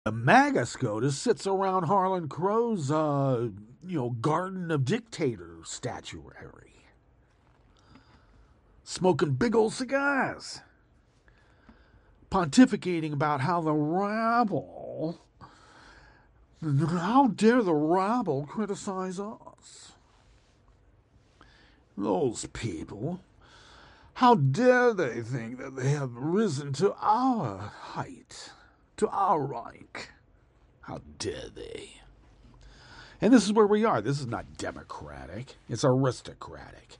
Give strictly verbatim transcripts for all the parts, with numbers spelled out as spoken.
The MAGA SCOTUS sits around Harlan Crow's, uh, you know, Garden of Dictators statuary, smoking big old cigars, pontificating about how the rabble, how dare the rabble criticize us? Those people, how dare they think that they have risen to our height, to our rank? How dare they? And this is where we are. This is not democratic, it's aristocratic.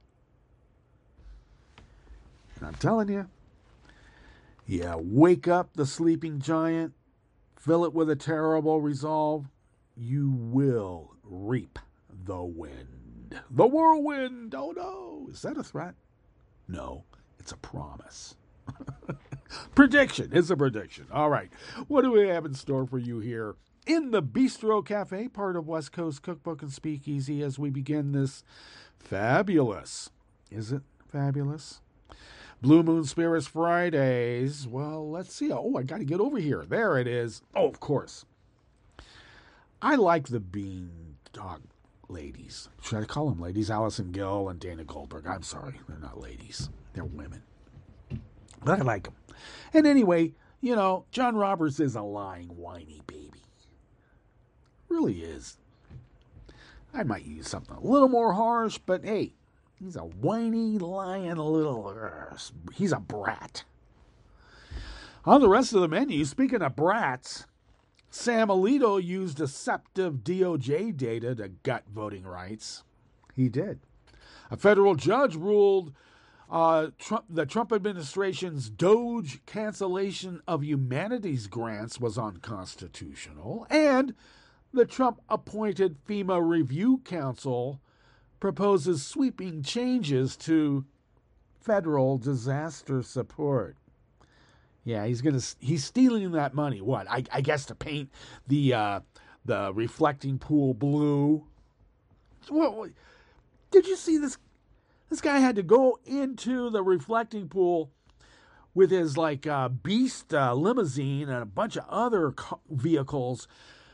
And I'm telling you, yeah, wake up the sleeping giant, fill it with a terrible resolve, you will reap the wind. The whirlwind! Oh no! Is that a threat? No, it's a promise. Prediction. It's a prediction. All right. What do we have in store for you here in the Bistro Cafe, part of West Coast Cookbook and Speakeasy, as we begin this fabulous, is it fabulous? Blue Moon Spirits Fridays. Well, let's see. Oh, I got to get over here. There it is. Oh, of course. I like the Bean Dog ladies. Should I call them ladies? Allison Gill and Dana Goldberg. I'm sorry. They're not ladies. They're women. But I like them. And anyway, you know, John Roberts is a lying, whiny baby. Really is. I might use something a little more harsh, but hey, he's a whiny, lying little... Uh, he's a brat. On the rest of the menu, speaking of brats, Sam Alito used deceptive D O J data to gut voting rights. He did. A federal judge ruled uh, Trump, the Trump administration's DOGE cancellation of humanities grants was unconstitutional, and the Trump-appointed FEMA Review Council proposes sweeping changes to federal disaster support. Yeah, he's gonna he's stealing that money. What? I, I guess to paint the uh, the reflecting pool blue. What, what? Did you see this? This guy had to go into the reflecting pool with his like uh, beast uh, limousine and a bunch of other co- vehicles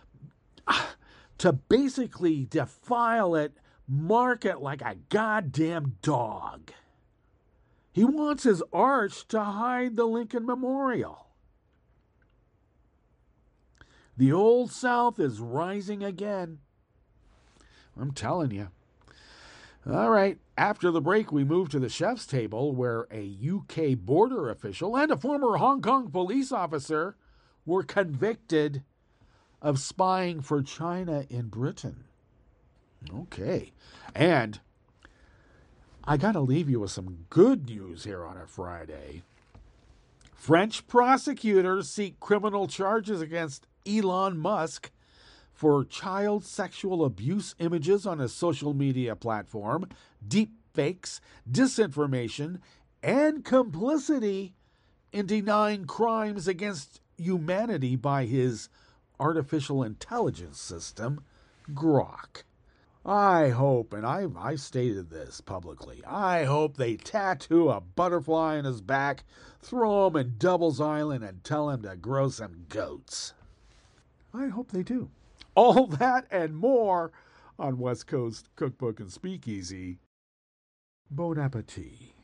to basically defile it, mark it like a goddamn dog. He wants his arch to hide the Lincoln Memorial. The Old South is rising again. I'm telling you. All right, after the break, we move to the chef's table where a U K border official and a former Hong Kong police officer were convicted of spying for China in Britain. Okay. And I got to leave you with some good news here on a Friday. French prosecutors seek criminal charges against Elon Musk for child sexual abuse images on his social media platform, deep fakes, disinformation, and complicity in denying crimes against humanity by his artificial intelligence system, Grok. I hope, and I, I stated this publicly, I hope they tattoo a butterfly on his back, throw him in Devil's Island, and tell him to grow some goats. I hope they do. All that and more on West Coast Cookbook and Speakeasy. Bon appetit.